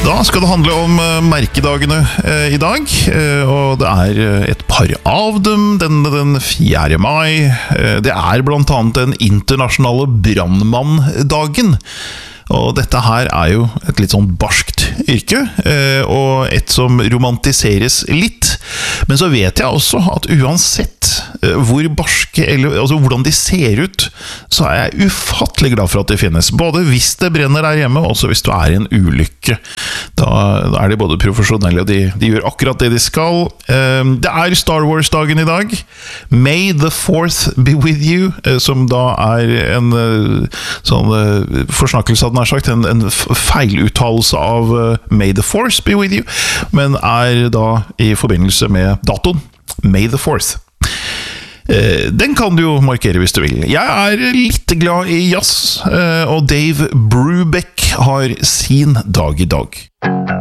Da skal det handle om merkedagene i dag, og det et par av dem. Den 4. mai, det blant annet den internasjonale brandmanndagen. Og dette her jo et litt sånn barskt yrke, og et som romantiseres litt. Men så vet jeg også at uansett hvor barske, eller altså hvordan de ser ut, så jeg ufattelig glad for at de finnes. Både hvis det brenner der hjemme, og også hvis du I en ulykke. Da de både profesjonelle, og de gjør akkurat det de skal. Det Star Wars-dagen i dag. May the 4th be with you, som da en sånn forsnakkelse av den sagt, en feiluttalelse av May the Force be with you, men da i forbindelse med datoen May the 4th. Den kan du jo markere hvis du vil. Jeg litt glad i jazz, og Dave Brubeck har sin dag i dag.